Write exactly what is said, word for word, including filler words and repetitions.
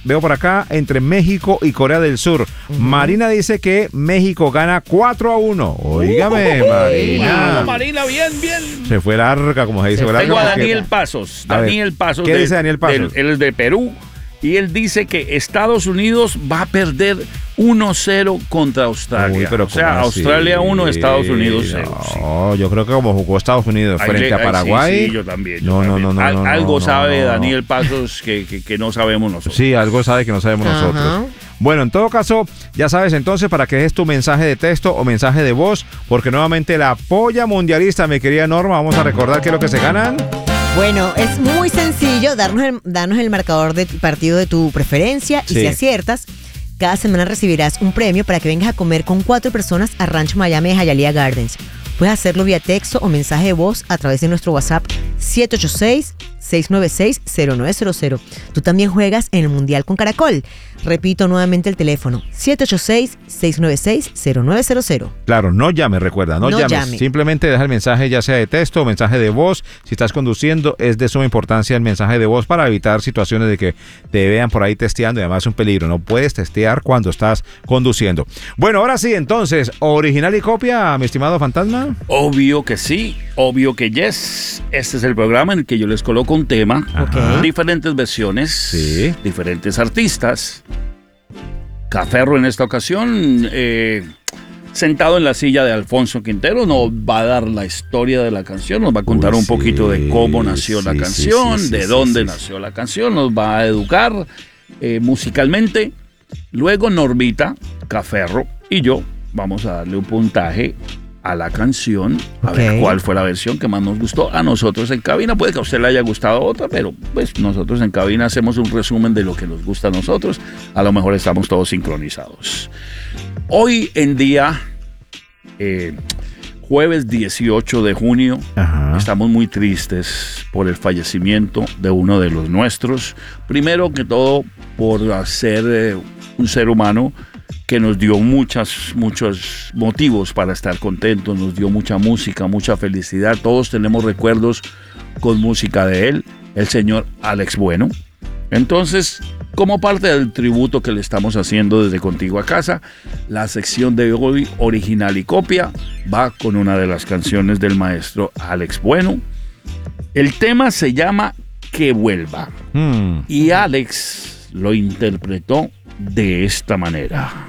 veo por acá, entre México y Corea del Sur. Uh-huh. Marina dice que México gana cuatro a uno. Óigame, uh-huh. Marina. Bueno, Marina, bien, bien. Se fue larga, como se dice. Se larga tengo a porque... Daniel Pasos. Daniel ver, Pasos. ¿Qué de, dice Daniel Pasos? De, él es de Perú. Y él dice que Estados Unidos va a perder uno cero contra Australia. Uy, pero o sea, Australia uno, Estados Unidos cero. No, sí. Yo creo que como jugó Estados Unidos ay, frente ay, a Paraguay. Sí, sí, yo también. Yo no, también. no, no, Al, no, no. Algo no, sabe no, Daniel Pasos que, que, que no sabemos nosotros. Sí, algo sabe que no sabemos Ajá. nosotros. Bueno, en todo caso, ya sabes entonces para que dejes tu mensaje de texto o mensaje de voz, porque nuevamente la polla mundialista, mi querida Norma, vamos a recordar qué es lo que se ganan. Bueno, es muy sencillo, darnos el, darnos el marcador de partido de tu preferencia y sí. si aciertas, cada semana recibirás un premio para que vengas a comer con cuatro personas a Rancho Miami de Hialeah Gardens. Puedes hacerlo vía texto o mensaje de voz a través de nuestro WhatsApp siete ocho seis, seis nueve seis, cero nueve cero cero. Tú también juegas en el Mundial con Caracol. Repito nuevamente el teléfono, siete ocho seis, seis nueve seis, cero nueve cero cero. Claro, no llames, recuerda, no, no llames. Llame. Simplemente deja el mensaje ya sea de texto o mensaje de voz. Si estás conduciendo, es de suma importancia el mensaje de voz para evitar situaciones de que te vean por ahí testeando y además es un peligro. No puedes testear cuando estás conduciendo. Bueno, ahora sí, entonces, ¿original y copia, mi estimado fantasma? Obvio que sí, obvio que yes. Este es el programa en el que yo les coloco un tema, Ajá. diferentes versiones, sí. diferentes artistas. Caferro en esta ocasión, eh, sentado en la silla de Alfonso Quintero, nos va a dar la historia de la canción, nos va a contar Uy, un poquito sí, de cómo nació sí, la sí, canción, sí, sí, de sí, dónde sí, nació sí. la canción, nos va a educar eh, musicalmente. Luego Normita, Caferro y yo vamos a darle un puntaje a la canción, a okay. ver cuál fue la versión que más nos gustó a nosotros en cabina. Puede que a usted le haya gustado otra, pero pues nosotros en cabina hacemos un resumen de lo que nos gusta a nosotros. A lo mejor estamos todos sincronizados. Hoy en día, eh, jueves dieciocho de junio, Ajá. estamos muy tristes por el fallecimiento de uno de los nuestros. Primero que todo, por ser eh, un ser humano que nos dio muchas, muchos motivos para estar contentos, nos dio mucha música, mucha felicidad. Todos tenemos recuerdos con música de él, el señor Alex Bueno. Entonces, como parte del tributo que le estamos haciendo desde Contigo a Casa, la sección de hoy, original y copia, va con una de las canciones del maestro Alex Bueno. El tema se llama Que Vuelva. Hmm. Y Alex lo interpretó de esta manera.